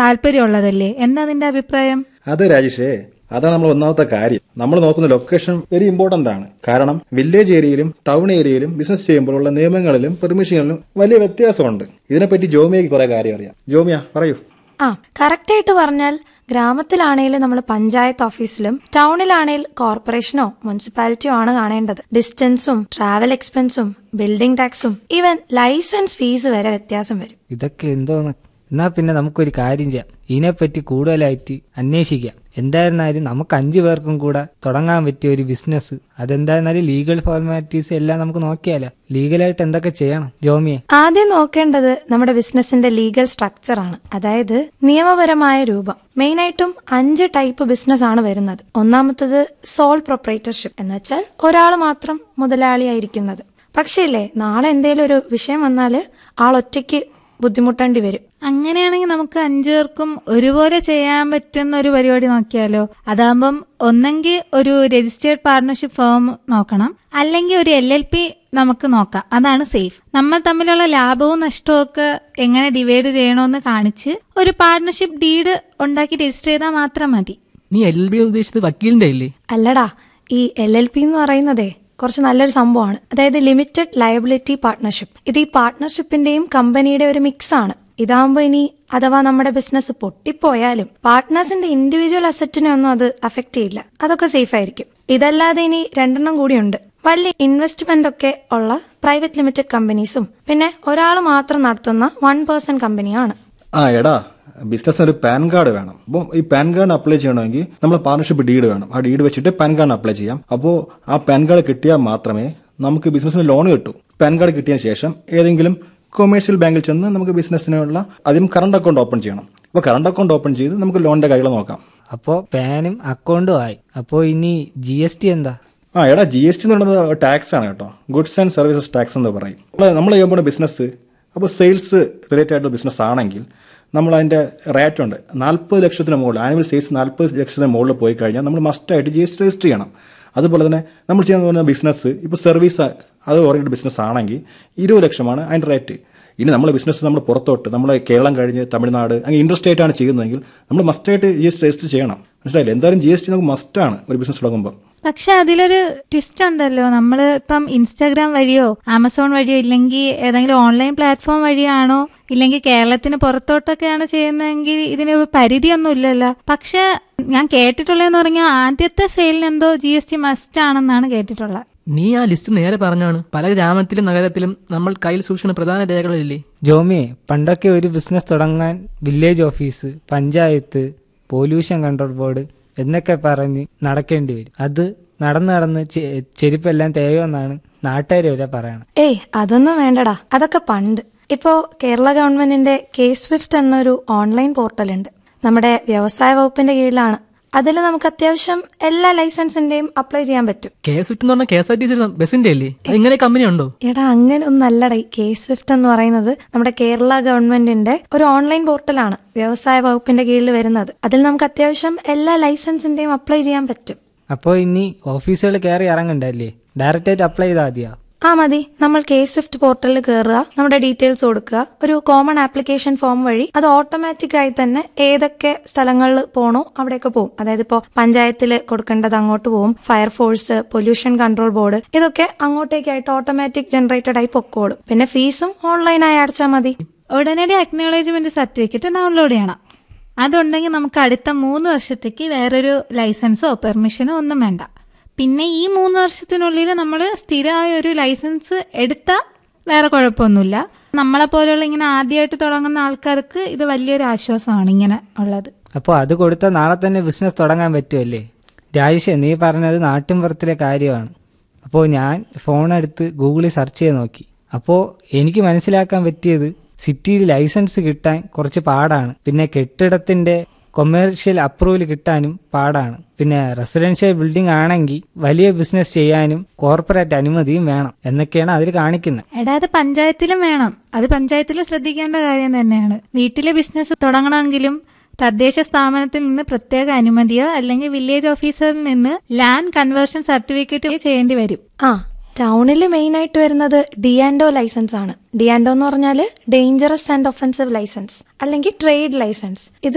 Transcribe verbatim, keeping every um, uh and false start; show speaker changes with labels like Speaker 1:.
Speaker 1: താല്പര്യമുള്ളതല്ലേ? എന്താ നിന്റെ അഭിപ്രായം?
Speaker 2: അതെ രാജേഷേ, അതാണ് നമ്മൾ ഒന്നാമത്തെ കാര്യം. നമ്മൾ നോക്കുന്ന ലൊക്കേഷൻ വെരി ഇമ്പോർട്ടന്റ് ആണ്. കാരണം വില്ലേജ് ഏരിയയിലും ടൗൺ ഏരിയയിലും ബിസിനസ് ചെയ്യുമ്പോഴുള്ള നിയമങ്ങളിലും പെർമിഷനിലും വലിയ വ്യത്യാസമുണ്ട്. ഇതിനെപ്പറ്റി ജോമിയക്ക് കുറെ കാര്യം അറിയാം. ജോമിയ പറയൂ.
Speaker 3: ആ കറക്റ്റ് ആയിട്ട് പറഞ്ഞാൽ ഗ്രാമത്തിലാണെങ്കിൽ നമ്മൾ പഞ്ചായത്ത് ഓഫീസിലും ടൗണിലാണെങ്കിൽ കോർപ്പറേഷനോ മുനിസിപ്പാലിറ്റിയോ ആണ് കാണേണ്ടത്. ഡിസ്റ്റൻസും ട്രാവൽ എക്സ്പെൻസും ബിൽഡിംഗ് ടാക്സും ഈവൻ ലൈസൻസ് ഫീസ് വരെ വ്യത്യാസം വരും.
Speaker 4: ഇതൊക്കെ എന്തോന്ന്. എന്നാ പിന്നെ നമുക്കൊരു കാര്യം ചെയ്യാം, ഇതിനെപ്പറ്റി കൂടുതലായിട്ട് അന്വേഷിക്കാം. എന്തായിരുന്നാലും നമുക്ക് അഞ്ചു പേർക്കും കൂടെ തുടങ്ങാൻ പറ്റിയ ഒരു ബിസിനസ്, അതെന്തായിരുന്നാലും ലീഗൽ ഫോർമാലിറ്റീസ് എല്ലാം നമുക്ക് നോക്കിയാലോ. ലീഗലായിട്ട് എന്തൊക്കെ ചെയ്യണം ജോമിയെ?
Speaker 3: ആദ്യം നോക്കേണ്ടത് നമ്മുടെ ബിസിനസിന്റെ ലീഗൽ സ്ട്രക്ചർ ആണ്, അതായത് നിയമപരമായ രൂപം. മെയിനായിട്ടും അഞ്ച് ടൈപ്പ് ബിസിനസ് ആണ് വരുന്നത്. ഒന്നാമത്തത് സോൾ പ്രൊപ്രൈറ്റർഷിപ്പ്, എന്ന് വെച്ചാൽ ഒരാൾ മാത്രം മുതലാളിയായിരിക്കുന്നത്. പക്ഷേ ഇല്ലേ, നാളെ എന്തേലും ഒരു വിഷയം വന്നാല് ആൾ ഒറ്റയ്ക്ക് ബുദ്ധിമുട്ടേണ്ടി വരും.
Speaker 1: അങ്ങനെയാണെങ്കിൽ നമുക്ക് അഞ്ചു പേർക്കും ഒരുപോലെ ചെയ്യാൻ പറ്റുന്ന ഒരു പരിപാടി നോക്കിയാലോ. അതാകുമ്പം ഒന്നെങ്കിൽ ഒരു രജിസ്റ്റേർഡ് പാർട്ണർഷിപ്പ് ഫേം നോക്കണം, അല്ലെങ്കിൽ ഒരു എൽ എൽ പി നമുക്ക് നോക്കാം. അതാണ് സേഫ്. നമ്മൾ തമ്മിലുള്ള ലാഭവും നഷ്ടവും ഒക്കെ എങ്ങനെ ഡിവൈഡ് ചെയ്യണമെന്ന് കാണിച്ച് ഒരു പാർട്ണർഷിപ്പ് ഡീഡ് ഉണ്ടാക്കി രജിസ്റ്റർ ചെയ്താൽ മാത്രം മതി.
Speaker 5: നീ എൽ എൽ പി ഉദ്ദേശിച്ചത് വക്കീലിന്റെ ഇല്ലേ?
Speaker 3: അല്ലടാ, ഈ എൽ എൽ പി എന്ന് പറയുന്നതേ കുറച്ച് നല്ലൊരു സംഭവമാണ്. അതായത് ലിമിറ്റഡ് ലയബിലിറ്റി പാർട്ണർഷിപ്പ്. ഇത് ഈ പാർട്ണർഷിപ്പിന്റെയും കമ്പനിയുടെ ഒരു മിക്സ് ആണ്. ഇതാകുമ്പോ ഇനി അഥവാ നമ്മുടെ ബിസിനസ് പൊട്ടിപ്പോയാലും പാർട്ട്നേഴ്സിന്റെ ഇൻഡിവിജ്വൽ അസറ്റിനെ ഒന്നും അത് അഫക്ട് ചെയ്യില്ല. അതൊക്കെ സേഫ് ആയിരിക്കും. ഇതല്ലാതെ ഇനി രണ്ടെണ്ണം കൂടിയുണ്ട്. വലിയ ഇൻവെസ്റ്റ്മെന്റ് ഒക്കെ ഉള്ള പ്രൈവറ്റ് ലിമിറ്റഡ് കമ്പനീസും പിന്നെ ഒരാൾ മാത്രം നടത്തുന്ന വൺ പേഴ്സൺ കമ്പനിയാണ്.
Speaker 2: ആ എടാ, ബിസിനസ്സിന് ഒരു പാൻ കാർഡ് വേണം. അപ്പം ഈ പാൻ കാർഡ് അപ്ലൈ ചെയ്യണമെങ്കിൽ നമ്മൾ പാർട്ണർഷിപ്പ് ഡീഡ് വേണം. ആ ഡീഡ് വെച്ചിട്ട് പാൻ കാർഡ് അപ്ലൈ ചെയ്യാം. അപ്പോൾ ആ പാൻ കാർഡ് കിട്ടിയാൽ മാത്രമേ നമുക്ക് ബിസിനസ്സിന് ലോൺ കിട്ടൂ. പാൻ കാർഡ് കിട്ടിയതിന് ശേഷം ഏതെങ്കിലും കൊമേഴ്ഷ്യൽ ബാങ്കിൽ ചെന്ന് നമുക്ക് ബിസിനസ്സിനുള്ള ആദ്യം കറണ്ട് അക്കൗണ്ട് ഓപ്പൺ ചെയ്യണം. അപ്പോൾ കറണ്ട് അക്കൗണ്ട് ഓപ്പൺ ചെയ്ത് നമുക്ക് ലോണിന്റെ കാര്യങ്ങൾ നോക്കാം.
Speaker 4: അപ്പോ പാനും അക്കൗണ്ടും ആയി. അപ്പോ ഇനി ജി എസ് ടി എന്താ?
Speaker 2: ആ എടാ, ജി എസ് ടി എന്ന് പറയുന്നത് ടാക്സ് ആണ് കേട്ടോ. ഗുഡ്സ് ആൻഡ് സർവീസസ് ടാക്സ് എന്ന് പറയും. നമ്മൾ ചെയ്യുമ്പോൾ ബിസിനസ് അപ്പോൾ സെയിൽസ് റിലേറ്റഡ് ആയിട്ടുള്ള ബിസിനസ് ആണെങ്കിൽ നമ്മൾ അതിന്റെ റേറ്റ് ഉണ്ട്. നാൽപ്പത് ലക്ഷത്തിന് മുകളിൽ ആനുവൽ സെയിൽസ് നാൽപ്പത് ലക്ഷത്തിന് മുകളിൽ പോയി കഴിഞ്ഞാൽ നമ്മൾ മസ്റ്റായിട്ട് ജി എസ് ടി രജിസ്റ്റർ ചെയ്യണം. അതുപോലെ തന്നെ നമ്മൾ ചെയ്യുന്ന പറഞ്ഞ ബിസിനസ് ഇപ്പോൾ സർവീസ് അത് ഓറിയന്റഡ് ബിസിനസ് ആണെങ്കിൽ ഇരുപത് ലക്ഷമാണ് അതിന്റെ റേറ്റ്. ഇനി നമ്മൾ ബിസിനസ് നമ്മൾ പുറത്തോട്ട് നമ്മൾ കേരളം കഴിഞ്ഞ് തമിഴ്നാട് അങ്ങനെ ഇൻട്രസ്റ്റ് ആണ് ചെയ്യുന്നതെങ്കിൽ നമ്മൾ മസ്റ്റായിട്ട് ജി എസ് ടി രജിസ്റ്റർ ചെയ്യണം. മനസ്സിലായില്ലേ? എന്തായാലും ജി എസ് ടി നമുക്ക് മസ്റ്റാണ് ഒരു ബിസിനസ് തുടങ്ങുമ്പോൾ.
Speaker 1: പക്ഷെ അതിലൊരു ട്വിസ്റ്റ് ഉണ്ടല്ലോ. നമ്മൾ ഇപ്പം ഇൻസ്റ്റാഗ്രാം വഴിയോ ആമസോൺ വഴിയോ ഇല്ലെങ്കിൽ ഏതെങ്കിലും ഓൺലൈൻ പ്ലാറ്റ്ഫോം വഴിയാണോ ഇല്ലെങ്കിൽ കേരളത്തിന് പുറത്തോട്ടൊക്കെയാണ് ചെയ്യുന്നതെങ്കിൽ ഇതിനൊരു പരിധിയൊന്നും ഇല്ലല്ലോ. പക്ഷെ ഞാൻ കേട്ടിട്ടുള്ളതെന്ന് പറഞ്ഞാൽ ആദ്യത്തെ സെയിലിന് എന്തോ ജി എസ് ടി മസ്റ്റ് ആണെന്നാണ് കേട്ടിട്ടുള്ളത്.
Speaker 5: നീ ആ ലിസ്റ്റ് നേരെ പറഞ്ഞാണ്. പല ഗ്രാമത്തിലും നഗരത്തിലും നമ്മൾ കയ്യിൽ സൂക്ഷിക്കുന്ന പ്രധാന രേഖകളില്ലേ
Speaker 4: ജോമിയെ? പണ്ടൊക്കെ ഒരു ബിസിനസ് തുടങ്ങാൻ village office, panchayat, pollution control board എന്നൊക്കെ പറഞ്ഞ് നടക്കേണ്ടി വരും. അത് നടന്ന് നടന്ന് ചെരുപ്പെല്ലാം തേയുമെന്നാണ് നാട്ടുകാർ വരെ പറയണം.
Speaker 3: ഏയ് അതൊന്നും വേണ്ടടാ, അതൊക്കെ പണ്ട്. ഇപ്പോ കേരള ഗവൺമെന്റിന്റെ കെ സ്വിഫ്റ്റ് എന്നൊരു ഓൺലൈൻ പോർട്ടൽ ഉണ്ട്. നമ്മുടെ വ്യവസായ വകുപ്പിന്റെ കീഴിലാണ്. അതിൽ നമുക്ക് അത്യാവശ്യം എല്ലാ ലൈസൻസിന്റെയും അപ്ലൈ ചെയ്യാൻ പറ്റും.
Speaker 5: കെ സ്വിഫ്റ്റ് എന്ന് പറഞ്ഞാൽ K S R T C ബസിന്റെ അല്ലേ? ഇങ്ങനെ കമ്പനി ഉണ്ടോ?
Speaker 3: എടാ അങ്ങനെ ഒന്നല്ലടാ. ഈ കെ സ്വിഫ്റ്റ് എന്ന് പറയുന്നത് നമ്മുടെ കേരള ഗവൺമെന്റിന്റെ ഒരു ഓൺലൈൻ പോർട്ടലാണ്, വ്യവസായ വകുപ്പിന്റെ കീഴിൽ വരുന്നത്. അതിൽ നമുക്ക് അത്യാവശ്യം എല്ലാ ലൈസൻസിന്റെയും അപ്ലൈ ചെയ്യാൻ പറ്റും.
Speaker 4: അപ്പോ ഇനി ഓഫീസുകൾ കയറി ഇറങ്ങണ്ടല്ലേ? ഡയറക്റ്റ് ആയിട്ട് അപ്ലൈ ചെയ്താൽ മതിയാ?
Speaker 3: ആ മതി. നമ്മൾ കെ സ്വിഫ്റ്റ് പോർട്ടലിൽ കയറുക, നമ്മുടെ ഡീറ്റെയിൽസ് കൊടുക്കുക, ഒരു കോമൺ ആപ്ലിക്കേഷൻ ഫോം വഴി അത് ഓട്ടോമാറ്റിക് ആയി തന്നെ ഏതൊക്കെ സ്ഥലങ്ങളിൽ പോകണോ അവിടെയൊക്കെ പോകും. അതായത് ഇപ്പോൾ പഞ്ചായത്തിൽ കൊടുക്കേണ്ടത് അങ്ങോട്ട് പോകും, ഫയർഫോഴ്സ്, പൊല്യൂഷൻ കൺട്രോൾ ബോർഡ്, ഇതൊക്കെ അങ്ങോട്ടേക്കായിട്ട് ഓട്ടോമാറ്റിക് ജനറേറ്റഡ് ആയി പൊക്കോളും. പിന്നെ ഫീസും ഓൺലൈനായി അടച്ചാൽ മതി.
Speaker 1: ഉടനടി അക്നോളജ്മെന്റ് സർട്ടിഫിക്കറ്റ് ഡൗൺലോഡ് ചെയ്യണം. അതുണ്ടെങ്കിൽ നമുക്ക് അടുത്ത മൂന്ന് വർഷത്തേക്ക് വേറൊരു ലൈസൻസോ പെർമിഷനോ ഒന്നും വേണ്ട. പിന്നെ ഈ മൂന്ന് വർഷത്തിനുള്ളിൽ നമ്മൾ സ്ഥിരമായ ഒരു ലൈസൻസ് എടുത്താൽ വേറെ കുഴപ്പമൊന്നുമില്ല. നമ്മളെ പോലെയുള്ള ഇങ്ങനെ ആദ്യമായിട്ട് തുടങ്ങുന്ന ആൾക്കാർക്ക് ഇത് വലിയൊരു ആശ്വാസമാണ് ഇങ്ങനെ ഉള്ളത്.
Speaker 4: അപ്പോൾ അത് കൊടുത്താൽ നാളെ തന്നെ ബിസിനസ് തുടങ്ങാൻ പറ്റുമല്ലേ? രാജേഷ്, നീ പറഞ്ഞത് നാട്ടിൻപുറത്തിലെ കാര്യമാണ്. അപ്പോൾ ഞാൻ ഫോണെടുത്ത് ഗൂഗിളിൽ സെർച്ച് ചെയ്ത് നോക്കി. അപ്പോൾ എനിക്ക് മനസ്സിലാക്കാൻ പറ്റിയത് സിറ്റിയിൽ ലൈസൻസ് കിട്ടാൻ കുറച്ച് പാടാണ്. പിന്നെ കെട്ടിടത്തിന്റെ കൊമേഴ്ഷ്യൽ അപ്രൂവൽ കിട്ടാനും പാടാണ്. പിന്നെ റെസിഡൻഷ്യൽ ബിൽഡിംഗ് ആണെങ്കിൽ വലിയ ബിസിനസ് ചെയ്യാനും കോർപ്പറേറ്റ് അനുമതിയും വേണം എന്നൊക്കെയാണ് അതിൽ കാണിക്കുന്നത്.
Speaker 1: എടാ, അത് പഞ്ചായത്തിലും വേണം. അത് പഞ്ചായത്തിൽ ശ്രദ്ധിക്കേണ്ട കാര്യം തന്നെയാണ്. വീട്ടിലെ ബിസിനസ് തുടങ്ങണമെങ്കിലും തദ്ദേശ സ്ഥാപനത്തിൽ നിന്ന് പ്രത്യേക അനുമതിയോ അല്ലെങ്കിൽ വില്ലേജ് ഓഫീസറിൽ നിന്ന് ലാൻഡ് കൺവേർഷൻ സർട്ടിഫിക്കറ്റ് ചെയ്യേണ്ടി വരും.
Speaker 3: ആ ടൗണിൽ മെയിൻ ആയിട്ട് വരുന്നത് ഡിയാൻഡോ ലൈസൻസ് ആണ്. ഡിയാൻഡോ എന്ന് പറഞ്ഞാൽ ഡേഞ്ചറസ് ആൻഡ് ഒഫൻസീവ് ലൈസൻസ് അല്ലെങ്കിൽ ട്രേഡ് ലൈസൻസ്. ഇത്